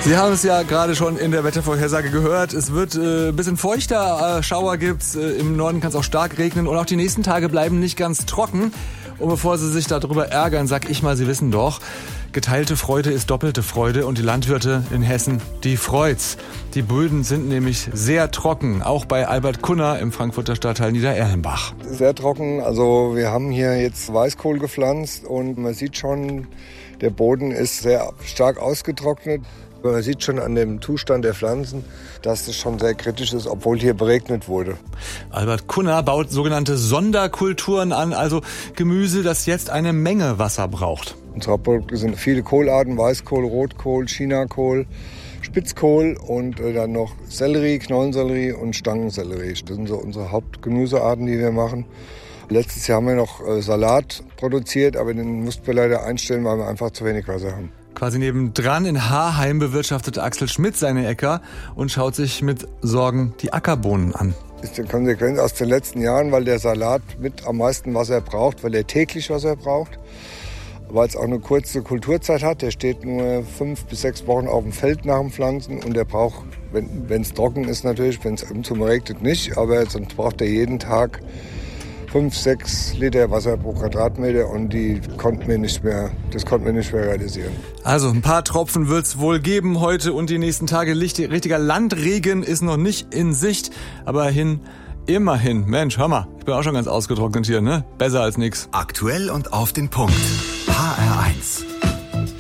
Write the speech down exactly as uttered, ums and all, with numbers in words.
Sie haben es ja gerade schon in der Wettervorhersage gehört. Es wird äh, ein bisschen feuchter, äh, Schauer gibt's. Äh, Im Norden kann es auch stark regnen und auch die nächsten Tage bleiben nicht ganz trocken. Und bevor Sie sich darüber ärgern, sag ich mal, Sie wissen doch, geteilte Freude ist doppelte Freude und die Landwirte in Hessen, die freut's. Die Böden sind nämlich sehr trocken, auch bei Albert Kunner im Frankfurter Stadtteil Niedererlenbach. Sehr trocken, also wir haben hier jetzt Weißkohl gepflanzt und man sieht schon, der Boden ist sehr stark ausgetrocknet. Man sieht schon an dem Zustand der Pflanzen, dass es schon sehr kritisch ist, obwohl hier beregnet wurde. Albert Kunner baut sogenannte Sonderkulturen an, also Gemüse, das jetzt eine Menge Wasser braucht. Unsere Hauptprodukte sind viele Kohlarten, Weißkohl, Rotkohl, Chinakohl, Spitzkohl und dann noch Sellerie, Knollensellerie und Stangensellerie. Das sind so unsere Hauptgemüsearten, die wir machen. Letztes Jahr haben wir noch Salat produziert, aber den mussten wir leider einstellen, weil wir einfach zu wenig Wasser haben. Quasi nebendran in Haarheim bewirtschaftet Axel Schmidt seine Äcker und schaut sich mit Sorgen die Ackerbohnen an. Das ist die Konsequenz aus den letzten Jahren, weil der Salat mit am meisten Wasser braucht, weil er täglich Wasser braucht, weil es auch eine kurze Kulturzeit hat. Der steht nur fünf bis sechs Wochen auf dem Feld nach dem Pflanzen und der braucht, wenn es trocken ist natürlich, wenn es im Sommer regnet nicht, aber sonst braucht er jeden Tag fünf, sechs Liter Wasser pro Quadratmeter und die konnten wir nicht mehr, das konnten wir nicht mehr realisieren. Also ein paar Tropfen wird's wohl geben heute und die nächsten Tage. Richtiger Landregen ist noch nicht in Sicht, aber hin, immerhin. Mensch, hör mal, ich bin auch schon ganz ausgetrocknet hier, ne? Besser als nix. Aktuell und auf den Punkt. H R eins.